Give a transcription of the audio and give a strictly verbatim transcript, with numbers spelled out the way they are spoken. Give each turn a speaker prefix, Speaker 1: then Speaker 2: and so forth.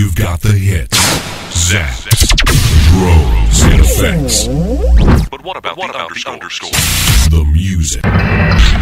Speaker 1: You've got the hits, zaps, drones, and effects.
Speaker 2: But what about, what the, about underscore? the underscore?
Speaker 1: The music.